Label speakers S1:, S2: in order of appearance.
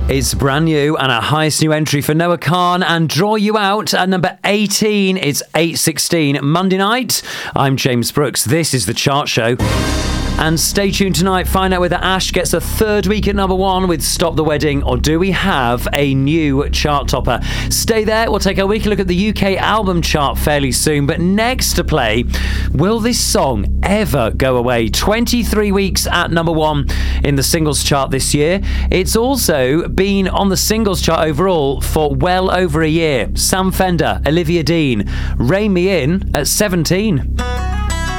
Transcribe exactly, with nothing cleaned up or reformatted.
S1: It's brand new and our highest new entry for Noah Khan, and Draw You Out at number eighteen. It's eight sixteen Monday night. I'm James Brooks. This is The Chart Show. And stay tuned tonight, find out whether Ash gets a third week at number one with Stop the Wedding, or do we have a new chart topper? Stay there, we'll take a weekly look at the U K album chart fairly soon. But next to play, will this song ever go away? twenty-three weeks at number one in the singles chart this year. It's also been on the singles chart overall for well over a year. Sam Fender, Olivia Dean, Rein Me In at seventeen.